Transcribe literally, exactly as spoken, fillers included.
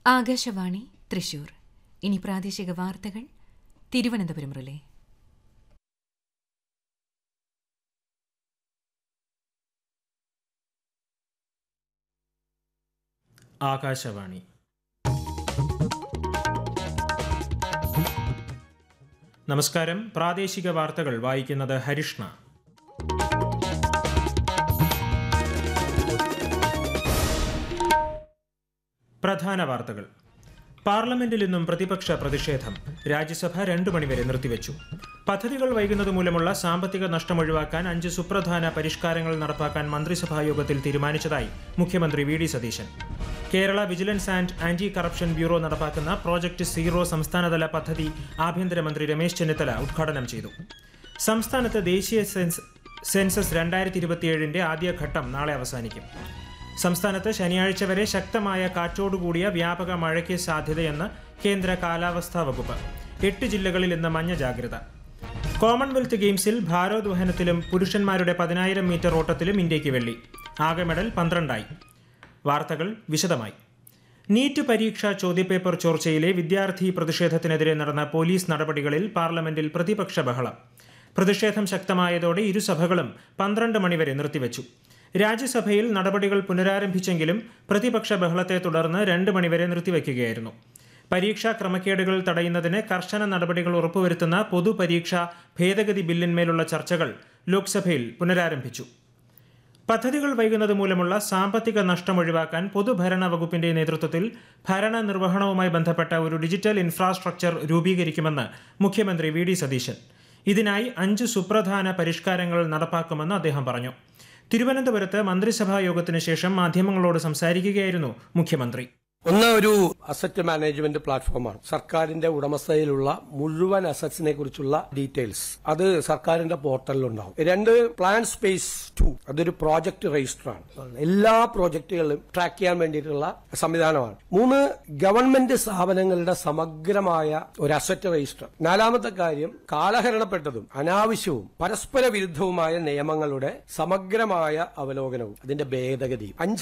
ആകാശവാണി തൃശൂർ. ഇനി പ്രാദേശിക വാർത്തകൾ തിരുവനന്തപുരം റിലേ. ആകാശവാണി. നമസ്കാരം. പ്രാദേശിക വാർത്തകൾ വായിക്കുന്നത് ഹരിഷ്ണ. പ്രധാന വാർത്തകൾ. പാർലമെന്റിൽ ഇന്നും പ്രതിപക്ഷ പ്രതിഷേധം. രാജ്യസഭ രണ്ടു മണിവരെ നിർത്തിവെച്ചു. പദ്ധതികൾ വൈകുന്നത് മൂലമുള്ള സാമ്പത്തിക നഷ്ടം ഒഴിവാക്കാൻ അഞ്ച് സുപ്രധാന പരിഷ്കാരങ്ങൾ നടപ്പാക്കാൻ മന്ത്രിസഭാ യോഗത്തിൽ തീരുമാനിച്ചതായി മുഖ്യമന്ത്രി V D Satheesan. Kerala vigilance and anti corruption bureau നടപ്പാക്കുന്ന പ്രോജക്ട് സീറോ സംസ്ഥാനതല പദ്ധതി ആഭ്യന്തരമന്ത്രി രമേശ് ചെന്നിത്തല ഉദ്ഘാടനം ചെയ്തു. സംസ്ഥാനത്ത് ദേശീയ സെൻസസ് രണ്ടായിരത്തി ഇരുപത്തിയേഴിന്റെ ആദ്യഘട്ടം നാളെ അവസാനിക്കും. സംസ്ഥാനത്ത് ശനിയാഴ്ച വരെ ശക്തമായ കാറ്റോടുകൂടിയ വ്യാപക മഴയ്ക്ക് സാധ്യതയെന്ന് കേന്ദ്ര കാലാവസ്ഥാ വകുപ്പ്. എട്ട് ജില്ലകളിൽ ഇന്ന് മഞ്ഞ ജാഗ്രത. കോമൺവെൽത്ത് ഗെയിംസിൽ ഭാരോദ്വഹനത്തിലും പുരുഷന്മാരുടെ പതിനായിരം മീറ്റർ ഓട്ടത്തിലും ഇന്ത്യയ്ക്ക് വെള്ളി. ആകെ മെഡൽ പന്ത്രണ്ടായി. വാർത്തകൾ വിശദമായി. നീറ്റ് പരീക്ഷാ ചോദ്യപേപ്പർ ചോർച്ചയിലെ വിദ്യാർത്ഥി പ്രതിഷേധത്തിനെതിരെ നടന്ന പോലീസ് നടപടികളിൽ പാർലമെന്റിൽ പ്രതിപക്ഷ ബഹളം. പ്രതിഷേധം ശക്തമായതോടെ ഇരുസഭകളും പന്ത്രണ്ട് മണിവരെ നിർത്തിവെച്ചു. രാജ്യസഭയിൽ നടപടികൾ പുനരാരംഭിച്ചെങ്കിലും പ്രതിപക്ഷ ബഹളത്തെ തുടർന്ന് രണ്ട് മണിവരെ നിർത്തിവെക്കുകയായിരുന്നു. പരീക്ഷാ ക്രമക്കേടുകൾ തടയുന്നതിന് കർശന നടപടികൾ ഉറപ്പുവരുത്തുന്ന പൊതുപരീക്ഷാ ഭേദഗതി ബില്ലിന്മേലുള്ള ചർച്ചകൾ ലോക്സഭയിൽ പുനരാരംഭിച്ചു. പദ്ധതികൾ വൈകുന്നത് മൂലമുള്ള സാമ്പത്തിക നഷ്ടം ഒഴിവാക്കാൻ പൊതുഭരണ വകുപ്പിന്റെ നേതൃത്വത്തിൽ ഭരണനിർവഹണവുമായി ബന്ധപ്പെട്ട ഒരു ഡിജിറ്റൽ ഇൻഫ്രാസ്ട്രക്ചർ രൂപീകരിക്കുമെന്ന് മുഖ്യമന്ത്രി വി ഡി സതീശൻ. ഇതിനായി അഞ്ച് സുപ്രധാന പരിഷ്കാരങ്ങൾ നടപ്പാക്കുമെന്ന് അദ്ദേഹം പറഞ്ഞു. തിരുവനന്തപുരത്ത് മന്ത്രിസഭാ യോഗത്തിന് ശേഷം മാധ്യമങ്ങളോട് സംസാരിക്കുകയായിരുന്നു മുഖ്യമന്ത്രി. ഒന്ന്, ഒരു അസറ്റ് മാനേജ്മെന്റ് പ്ലാറ്റ്ഫോമാണ്. സർക്കാരിന്റെ ഉടമസ്ഥതയിലുള്ള മുഴുവൻ അസറ്റ്സിനെ കുറിച്ചുള്ള ഡീറ്റെയിൽസ് അത് സർക്കാരിന്റെ പോർട്ടലിലുണ്ടാവും. രണ്ട്, പ്ലാൻ സ്പേസ് ടു, അതൊരു പ്രോജക്ട് രജിസ്റ്റർ ആണ്. എല്ലാ പ്രോജക്റ്റുകളും ട്രാക്ക് ചെയ്യാൻ വേണ്ടിയിട്ടുള്ള സംവിധാനമാണ്. മൂന്ന്, ഗവൺമെന്റ് സ്ഥാപനങ്ങളുടെ സമഗ്രമായ ഒരു അസറ്റ് രജിസ്റ്റർ. നാലാമത്തെ കാര്യം, കാലഹരണപ്പെട്ടതും അനാവശ്യവും പരസ്പര വിരുദ്ധവുമായ നിയമങ്ങളുടെ സമഗ്രമായ അവലോകനവും അതിന്റെ ഭേദഗതിയും. അഞ്ച്